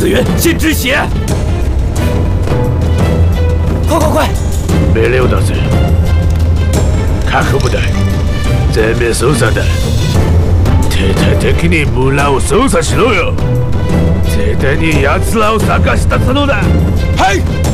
次元先止血！快！ 命令を出せ。各部隊全面捜査だ。徹底的に村を捜査しろよ。絶対に奴らを探し出すのだ。 はい。